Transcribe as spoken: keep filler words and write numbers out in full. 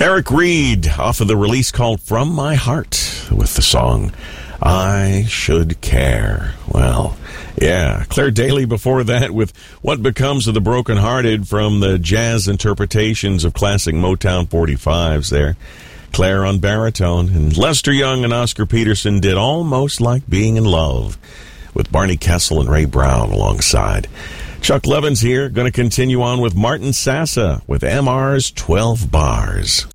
Eric Reed off of the release called From My Heart with the song I Should Care. Well, yeah. Claire Daly before that with What Becomes of the Brokenhearted from the jazz interpretations of classic Motown forty-fives there. Claire on baritone. And Lester Young and Oscar Peterson did Almost Like Being in Love with Barney Kessel and Ray Brown alongside. Chuck Levins here, going to continue on with Martin Sassa with M R's twelve Bars.